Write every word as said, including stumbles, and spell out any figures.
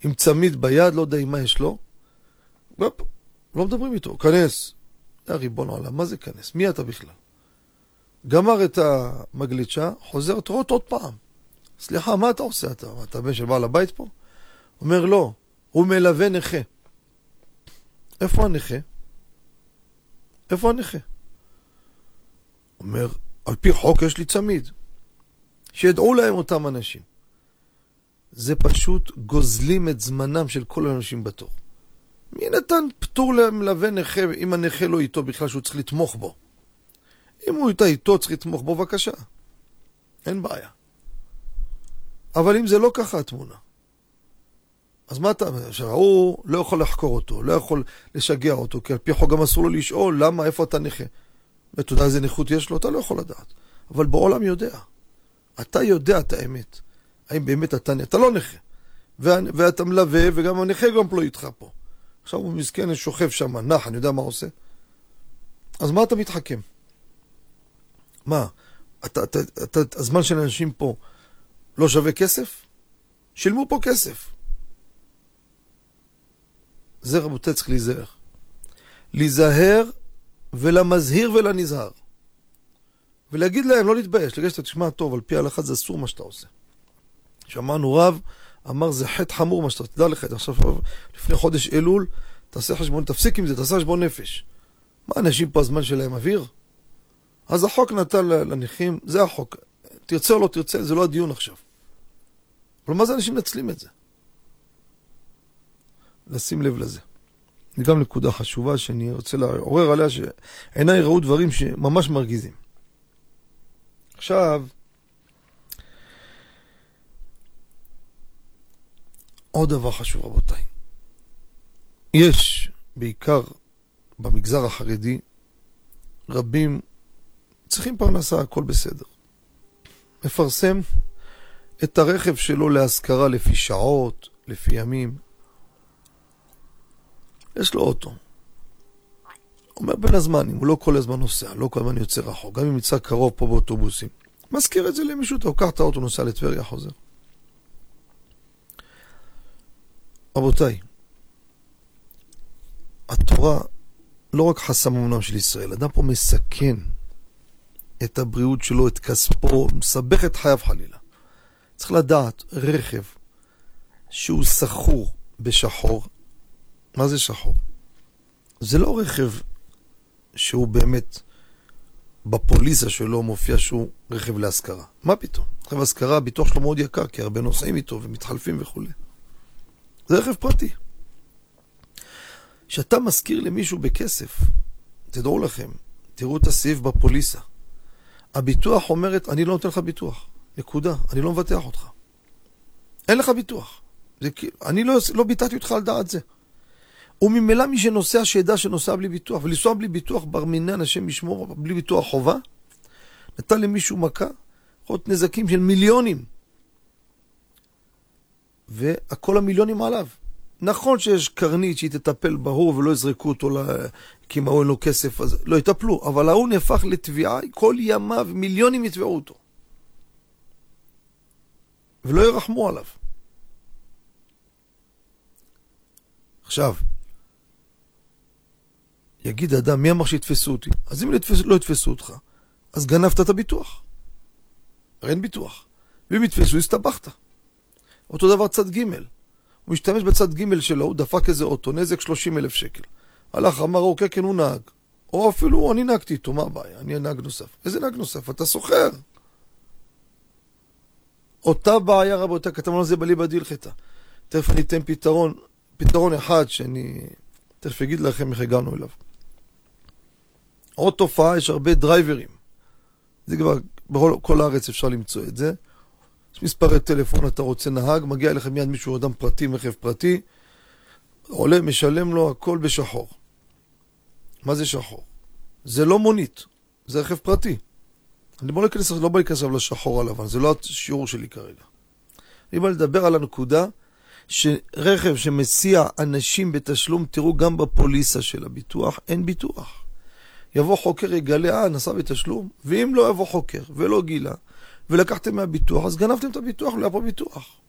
עם צמיד ביד, לא יודע עם מה יש לו, בפ, לא מדברים איתו, כנס. יא ריבון העולם, מה זה כנס? מי אתה בכלל? גמר את המגליצ'ה, חוזר, תראה אותו עוד פעם. סליחה, מה אתה עושה? אתה, אתה בן של בעל הבית פה? אומר לא, הוא מלווה נכה. איפה הנכה? איפה הנכה? אומר, על פי חוק יש לי צמיד. שידעו להם אותם אנשים. זה פשוט גוזלים את זמנם של כל האנשים בתור. מי נתן פטור למלווה נכה אם הנכה לא איתו בכלל שהוא צריך לתמוך בו? אם הוא איתה איתו צריך לתמוך בו, בבקשה. אין בעיה. אבל אם זה לא ככה התמונה, אז מה אתה, הוא לא יכול לחקור אותו, לא יכול לשגע אותו, כי על פי חוק גם אסור לו לשאול למה, איפה אתה נכה. ואתה יודע איזה נכות יש לו, אתה לא יכול לדעת. אבל בעולם יודע. אתה יודע את האמת. האם באמת אתה נכה? אתה לא נכה. ואתה מלווה, וגם הנכה גם לא איתך פה. עכשיו הוא מסכן, שוכב שם, נח, אני יודע מה עושה. אז מה אתה מתחכם? מה? אתה, אתה, אתה, הזמן של אנשים פה לא שווה כסף? שילמו פה כסף. זה רבותי צריך להיזהר. להיזהר ולמזהיר ולנזהר. ולהגיד להם, לא להתבייש, להגיד שאתה תשמע טוב, על פי ההלכה זה אסור מה שאתה עושה. שמענו רב, אמר זה חטא חמור מה שאתה תדע לך. עכשיו, לפני חודש אלול, תעשה חשבון, תפסיק עם זה, תעשה חשבון נפש. מה אנשים פה הזמן שלהם אוויר? אז החוק נתן לנכים, זה החוק. תרצה או לא תרצה, זה לא הדיון עכשיו. אבל מה זה אנשים נצלים את זה? לשים לב לזה. זה גם נקודה חשובה שאני רוצה לעורר עליה, שעיניי ראו דברים שממש מרגיזים. עכשיו, עוד דבר חשוב רבותיי. יש בעיקר במגזר החרדי רבים צריכים פרנסה, הכל בסדר. מפרסם את הרכב שלו להשכרה לפי שעות, לפי ימים. יש לו אוטו. אומר בין הזמנים, הוא לא כל הזמן נוסע, לא כל הזמן יוצא רחוק, גם אם יצא קרוב פה באוטובוסים. מזכיר את זה למישהו, אתה לוקח את האוטו, נוסע לטבריה, חוזר. רבותיי, התורה לא רק חסם אמנם של ישראל, אדם פה מסכן את הבריאות שלו, את כספו, מסבך את חייו חלילה. צריך לדעת, רכב שהוא סחור בשחור, מה זה שחור? זה לא רכב שהוא באמת בפוליסה שלו מופיע שהוא רכב להשכרה. מה פתאום? רכב להשכרה, הביטוח שלו מאוד יקר, כי הרבה נוסעים איתו ומתחלפים וכו'. זה רכב פרטי. שאתה מזכיר למישהו בכסף, תדעו לכם, תראו את הסעיף בפוליסה. הביטוח אומרת, אני לא נותן לך ביטוח. נקודה, אני לא מבטח אותך. אין לך ביטוח. זה, אני לא, לא ביטחתי אותך על דעת זה. וממילא מי שנוסע שידע שנוסע בלי ביטוח, ולנסוע בלי ביטוח בר מינן, השם ישמור, בלי ביטוח חובה, נתן למישהו מכה, עוד נזקים של מיליונים. והכל המיליונים עליו. נכון שיש קרנית שהיא תטפל בהוא ולא יזרקו אותו לה, כי אם אין לו כסף, אז לא יטפלו, אבל ההוא נהפך לתביעה, כל ימיו מיליונים יתבעו אותו. ולא ירחמו עליו. עכשיו, יגיד האדם, מי אמר שיתפסו אותי? אז אם לא יתפסו, לא יתפסו אותך, אז גנבת את הביטוח. אין ביטוח. ואם יתפסו, הסתבכת. אותו דבר צד ג' הוא משתמש בצד ג' שלו, הוא דפק איזה אוטו, נזק שלושים אלף שקל. הלך, אמר, אוקיי, כן, הוא נהג. או אפילו, אני נהגתי איתו, מה הבעיה? אני נהג נוסף. איזה נהג נוסף? אתה סוחר. אותה בעיה רבותי, כתבנו על זה בלי בדיל חטא. תכף אני אתן פתרון, פתרון אחד שאני תכף אגיד לכם איך הגענו אליו. עוד תופעה, יש הרבה דרייברים. זה כבר, בכל כל הארץ אפשר למצוא את זה. יש מספרי טלפון, אתה רוצה נהג, מגיע אליכם מיד מישהו, אדם פרטי, מחב פרטי, עולה, משלם לו, הכל בשחור. מה זה שחור? זה לא מונית, זה רכב פרטי. אני בוא להיכנס, לא בא להיכנס לשחור הלבן, זה לא השיעור שלי כרגע. אני בא לדבר על הנקודה, שרכב שמסיע אנשים בתשלום, תראו גם בפוליסה של הביטוח, אין ביטוח. יבוא חוקר, יגלה, אה, נסע בתשלום, ואם לא יבוא חוקר ולא גילה, ולקחתם מהביטוח, אז גנבתם את הביטוח, לא היה פה ביטוח.